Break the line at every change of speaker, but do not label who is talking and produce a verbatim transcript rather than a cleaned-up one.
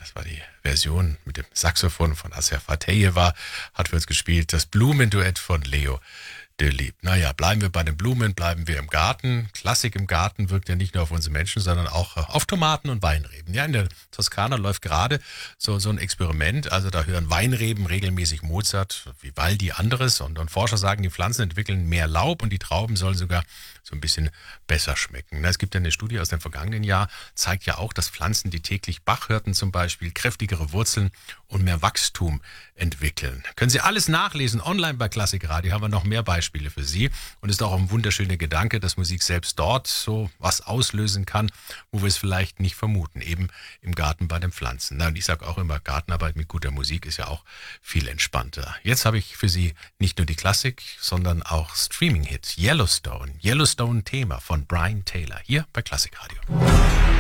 das war die Version mit dem Saxophon von Asja Fatejeva, hat für uns gespielt das Blumenduett von Leo de Lieb. Naja, bleiben wir bei den Blumen, bleiben wir im Garten. Klassik im Garten wirkt ja nicht nur auf unsere Menschen, sondern auch auf Tomaten und Weinreben. Ja, in der Toskana läuft gerade so, so ein Experiment. Also da hören Weinreben regelmäßig Mozart, Vivaldi, anderes. Und, und Forscher sagen, die Pflanzen entwickeln mehr Laub und die Trauben sollen sogar so ein bisschen besser schmecken. Es gibt ja eine Studie aus dem vergangenen Jahr, zeigt ja auch, dass Pflanzen, die täglich Bach hörten zum Beispiel, kräftigere Wurzeln und mehr Wachstum entwickeln. Können Sie alles nachlesen, online bei Klassikradio, haben wir noch mehr Beispiele für Sie. Und es ist auch ein wunderschöner Gedanke, dass Musik selbst dort so was auslösen kann, wo wir es vielleicht nicht vermuten, eben im Garten bei den Pflanzen. Na, und ich sage auch immer, Gartenarbeit mit guter Musik ist ja auch viel entspannter. Jetzt habe ich für Sie nicht nur die Klassik, sondern auch Streaming-Hit Yellowstone. Yellowstone-Thema von Brian Taylor, hier bei Klassikradio.